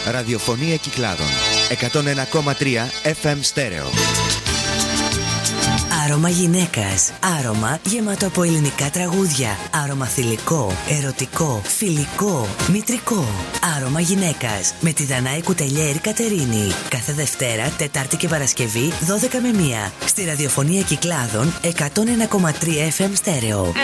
Ραδιοφωνία Κυκλάδων. 101,3 FM στέρεο. Άρωμα γυναίκας. Άρωμα γεμάτο από ελληνικά τραγούδια. Άρωμα θηλυκό, ερωτικό, φιλικό, μητρικό. Άρωμα γυναίκας. Με τη Δανάη Κουτελιέρη Κατερίνη. Κάθε Δευτέρα, Τετάρτη και Παρασκευή 12 με 1. Στη Ραδιοφωνία Κυκλάδων 101,3 FM στέρεο.